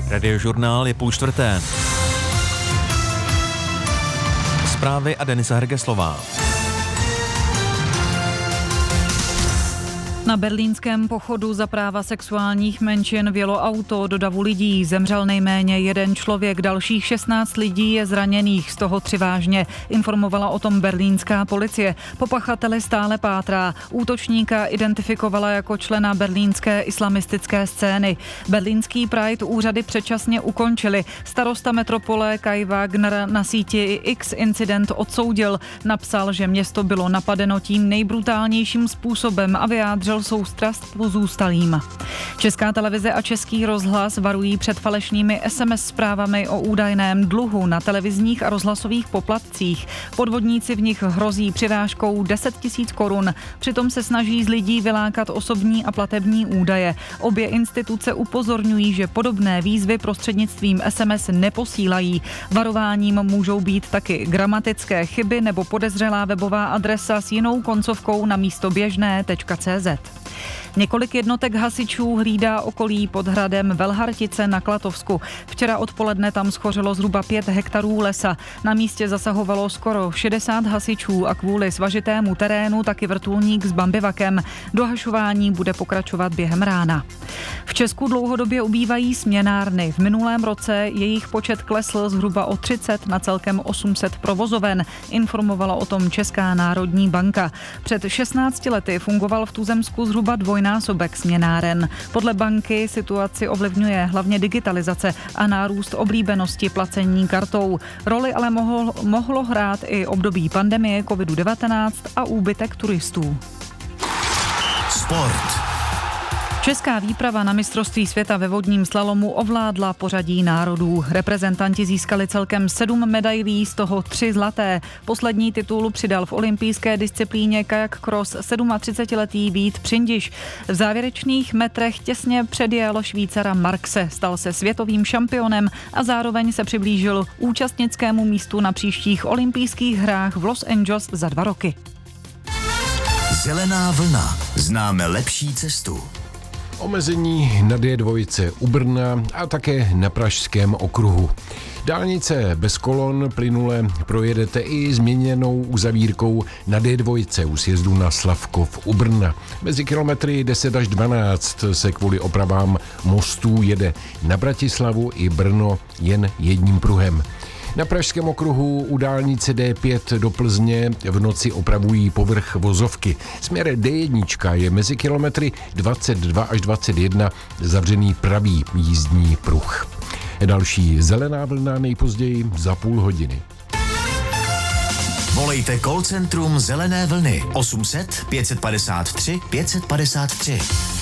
Radiožurnál je 3:30. Zprávy a Denisa Hrgeslová. Na berlínském pochodu za práva sexuálních menšin vjelo auto do davu lidí. Zemřel nejméně jeden člověk, dalších 16 lidí je zraněných, z toho 3 vážně. Informovala o tom berlínská policie. Po pachateli stále pátrá. Útočníka identifikovala jako člena berlínské islamistické scény. Berlínský Pride úřady předčasně ukončili. Starosta metropole Kai Wagner na síti X incident odsoudil. Napsal, že město bylo napadeno tím nejbrutálnějším způsobem a vyjádřil soustrast pozůstalým. Česká televize a Český rozhlas varují před falešnými SMS zprávami o údajném dluhu na televizních a rozhlasových poplatcích. Podvodníci v nich hrozí přirážkou 10 000 korun. Přitom se snaží z lidí vylákat osobní a platební údaje. Obě instituce upozorňují, že podobné výzvy prostřednictvím SMS neposílají. Varováním můžou být taky gramatické chyby nebo podezřelá webová adresa s jinou koncovkou na místo běžné.cz. Několik jednotek hasičů hlídá okolí pod hradem Velhartice na Klatovsku. Včera odpoledne tam schořelo zhruba 5 hektarů lesa. Na místě zasahovalo skoro 60 hasičů a kvůli svažitému terénu taky vrtulník s bambivakem. Dohašování bude pokračovat během rána. V Česku dlouhodobě ubývají směnárny. V minulém roce jejich počet klesl zhruba o 30 na celkem 800 provozoven. Informovala o tom Česká národní banka. Před 16 lety fungoval v tuzemsku zhruba dvojnásobek směnáren. Podle banky situaci ovlivňuje hlavně digitalizace a nárůst oblíbenosti placení kartou. Roli ale mohlo hrát i období pandemie COVID-19 a úbytek turistů. Sport. Česká výprava na mistrovství světa ve vodním slalomu ovládla pořadí národů. Reprezentanti získali celkem 7 medailí, z toho 3 zlaté. Poslední titul přidal v olympijské disciplíně kajak cross 37letý Vít Přindiš. V závěrečných metrech těsně předjel Švýcara Markse, stal se světovým šampionem a zároveň se přiblížil účastnickému místu na příštích olympijských hrách v Los Angeles za 2 roky. Zelená vlna. Známe lepší cestu. Omezení na D2 u Brna a také na Pražském okruhu. Dálnice bez kolon plynule projedete i změněnou uzavírkou na D2 u sjezdu na Slavkov u Brna. Mezi kilometry 10 až 12 se kvůli opravám mostů jede na Bratislavu i Brno jen jedním pruhem. Na Pražském okruhu u dálnice D5 do Plzně v noci opravují povrch vozovky. Směr D1 je mezi kilometry 22 až 21 zavřený pravý jízdní pruh. Další zelená vlna nejpozději za půl hodiny. Volejte call centrum Zelené vlny 800 553 553.